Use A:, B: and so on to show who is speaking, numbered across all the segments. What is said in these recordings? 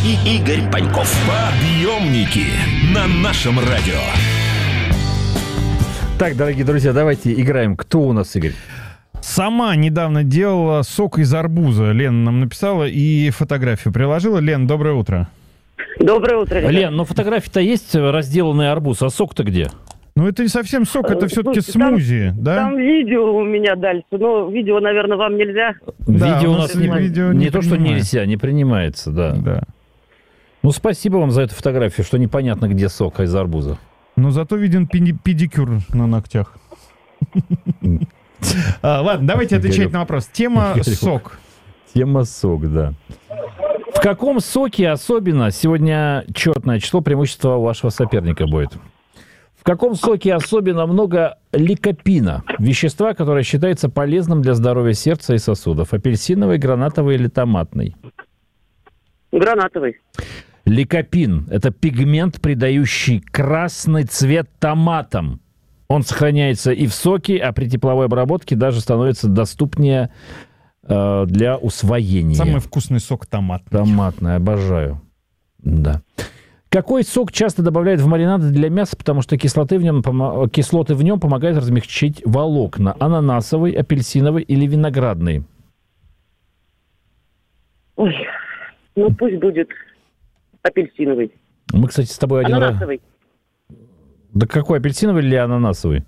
A: и Игорь Паньков. Подъемники на нашем радио.
B: Так, дорогие друзья, давайте играем. Кто у нас, Игорь?
C: Сама недавно делала сок из арбуза. Лена нам написала и фотографию приложила. Лен, доброе утро.
D: Доброе утро, ребята.
B: Лен, ну фотографии-то есть, разделанный арбуз, а сок-то где?
C: Ну, это не совсем сок, это все-таки смузи, да?
D: Там видео у меня дальше, но видео, наверное, вам нельзя.
C: Да,
B: Видео
C: у
B: у
C: нас
B: нас
C: видео
B: не
C: не
B: то, что
C: принимается.
B: нельзя, не принимается, да.
C: Да.
B: Ну, спасибо вам за эту фотографию, что непонятно, где сок из арбуза.
C: Но зато виден педикюр на ногтях. Ладно, давайте отвечать на вопрос. Тема сок.
B: Тема сок, да. В каком соке особенно сегодня четное число преимущества у вашего соперника будет? В каком соке особенно много ликопина, вещества, которое считается полезным для здоровья сердца и сосудов? Апельсиновый, гранатовый или томатный?
D: Гранатовый.
B: Ликопин – это пигмент, придающий красный цвет томатам. Он сохраняется и в соке, а при тепловой обработке даже становится доступнее для усвоения.
C: Самый вкусный сок томатный.
B: Томатный, обожаю. Да. Какой сок часто добавляют в маринады для мяса, потому что кислоты в нем помогают размягчить волокна? Ананасовый, апельсиновый или виноградный?
D: Ой, ну пусть будет апельсиновый.
B: Мы, кстати, с тобой один раз...
D: Ананасовый.
B: Да какой, апельсиновый или ананасовый?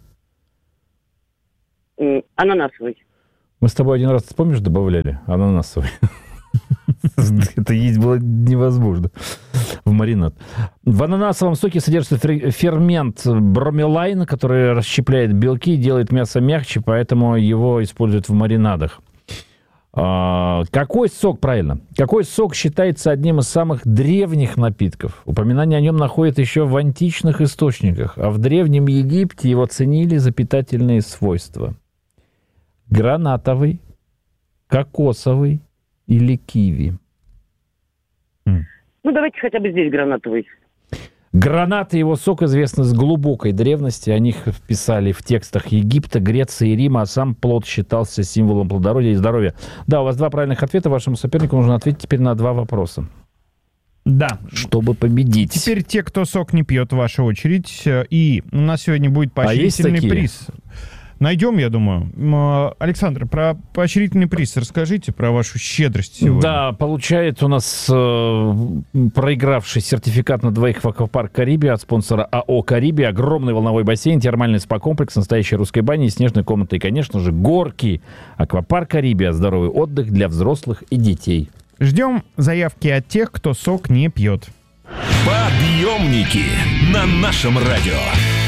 D: Ананасовый.
B: Мы с тобой один раз, помнишь, добавляли ананасовый? Это есть было невозможно в маринад. В ананасовом соке содержится фермент бромелайн, который расщепляет белки и делает мясо мягче, поэтому его используют в маринадах. Какой сок, правильно? Какой сок считается одним из самых древних напитков? Упоминание о нем находят еще в античных источниках, а в Древнем Египте его ценили за питательные свойства. Гранатовый, кокосовый или киви?
D: Ну, давайте хотя бы здесь гранатовый.
B: Гранат и его сок известны с глубокой древности. О них писали в текстах Египта, Греции и Рима, а сам плод считался символом плодородия и здоровья. Да, у вас 2 правильных ответа. Вашему сопернику нужно ответить теперь на 2 вопроса.
C: Да.
B: Чтобы победить.
C: Теперь те, кто сок не пьет, ваша очередь. И у нас сегодня будет поощрительный приз. Найдем, я думаю. Александр, про поощрительный приз расскажите, про вашу щедрость сегодня.
B: Да, получает у нас проигравший сертификат на 2 в аквапарк «Карибия» от спонсора АО «Карибия». Огромный волновой бассейн, термальный спа-комплекс, настоящая русская баня и снежная комната. И, конечно же, горки. Аквапарк «Карибия». Здоровый отдых для взрослых и детей.
C: Ждем заявки от тех, кто сок не пьет.
A: Подъемники на нашем радио.